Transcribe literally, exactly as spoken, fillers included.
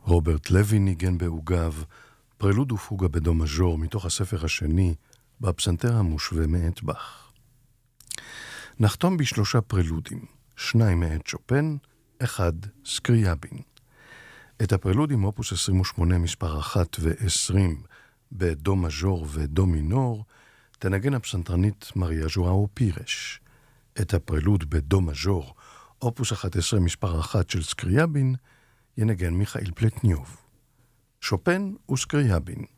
רוברט לוי ניגן בעוגב, פרלוד ופוגה בדו מז'ור מתוך הספר השני, בפסנתר המושווה מאת באך. נחתום בשלושה פרלודים, שניים מאת שופן, אחד סקריאבין. את הפרלודים אופוס עשרים ושמונה מספר אחת ועשרים בדו מז'ור ודו מינור, תנגן הפסנתרנית מריה ז'ואאו פירש. את הפרלוד בדו מז'ור, אופוס אחת עשרה מספר אחת של סקריאבין, ינגן מיכאל פלטניוב. שופן וסקריאבין.